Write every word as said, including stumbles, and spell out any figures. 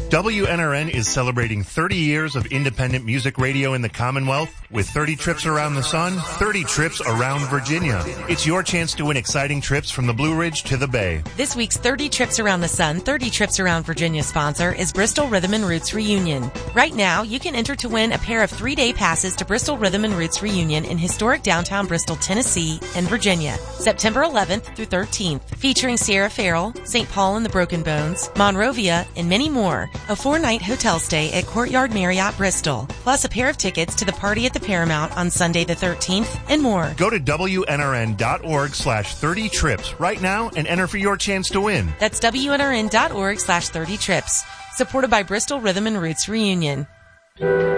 W N R N is celebrating thirty years of independent music radio in the Commonwealth with thirty trips around the sun, thirty trips around Virginia. It's your chance to win exciting trips from the Blue Ridge to the Bay. This week's thirty Trips Around the Sun, thirty Trips Around Virginia sponsor is Bristol Rhythm and Roots Reunion. Right now, you can enter to win a pair of three-day passes to Bristol Rhythm and Roots Reunion in historic downtown Bristol, Tennessee and Virginia, September eleventh through thirteenth, featuring Sierra Farrell, Saint Paul and the Broken Bones, Monrovia, and many more. A four-night hotel stay at Courtyard Marriott Bristol, plus a pair of tickets to the party at the Paramount on Sunday the thirteenth, and more. Go to W N R N dot org slash thirty trips right now and enter for your chance to win. That's W N R N dot org slash thirty trips. Supported by Bristol Rhythm and Roots Reunion.